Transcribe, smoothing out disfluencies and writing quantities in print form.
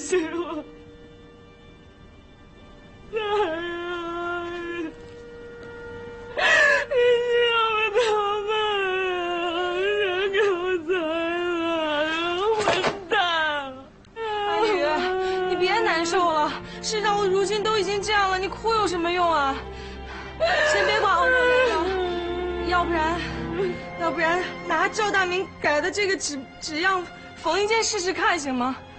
是我。大人，你要他们人给我宰了，混蛋！ 阿宇，你别难受了，事到如今都已经这样了，你哭有什么用啊？先别管我们了，要不然拿赵大明改的这个纸样缝一件试试看，行吗？